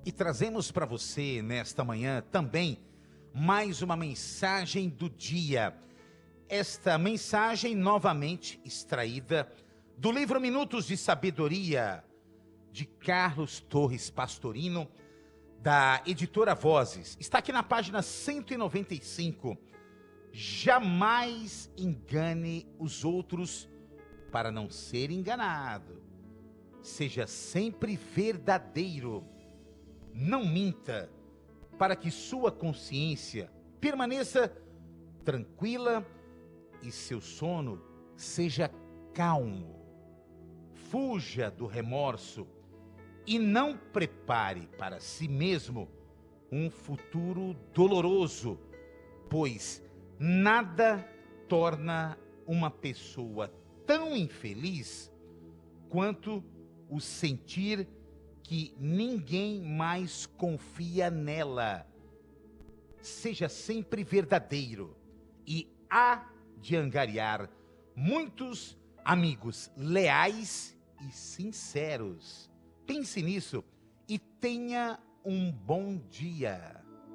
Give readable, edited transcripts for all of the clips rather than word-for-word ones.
E trazemos para você, nesta manhã, também, mais uma mensagem do dia. Esta mensagem, novamente extraída do livro Minutos de Sabedoria, de Carlos Torres Pastorino, da editora Vozes. Está aqui na página 195. Jamais engane os outros para não ser enganado. Seja sempre verdadeiro. Não minta, para que sua consciência permaneça tranquila e seu sono seja calmo. Fuja do remorso e não prepare para si mesmo um futuro doloroso, pois nada torna uma pessoa tão infeliz quanto o sentir que ninguém mais confia nela. Seja sempre verdadeiro e há de angariar muitos amigos leais e sinceros. Pense nisso e tenha um bom dia.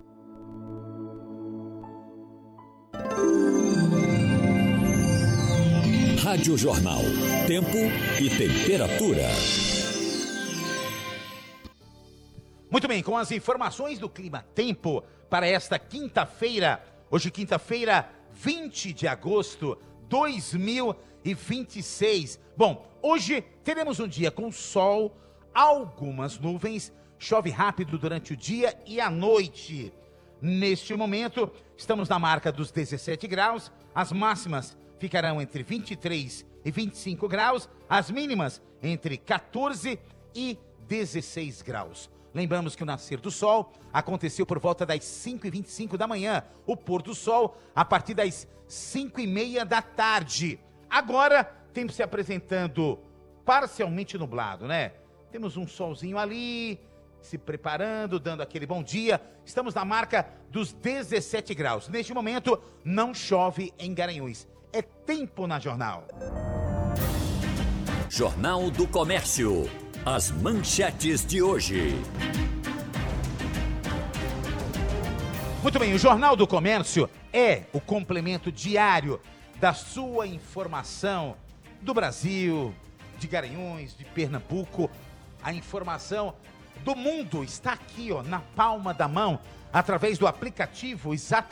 Rádio Jornal. Tempo e temperatura. Muito bem, com as informações do Clima Tempo para esta quinta-feira, hoje quinta-feira, 20 de agosto de 2026. Bom, hoje teremos um dia com sol, algumas nuvens, chove rápido durante o dia e a noite. Neste momento, estamos na marca dos 17 graus, as máximas ficarão entre 23 e 25 graus, as mínimas entre 14 e 16 graus. Lembramos que o nascer do sol aconteceu por volta das 5h25 da manhã, o pôr do sol a partir das 5h30 da tarde. Agora, tempo se apresentando parcialmente nublado, né? Temos um solzinho ali, se preparando, dando aquele bom dia. Estamos na marca dos 17 graus. Neste momento, não chove em Garanhuns. É tempo na Jornal. Jornal do Comércio. As manchetes de hoje. Muito bem, o Jornal do Comércio é o complemento diário da sua informação do Brasil, de Garanhuns, de Pernambuco. A informação do mundo está aqui, ó, na palma da mão, através do aplicativo exatamente.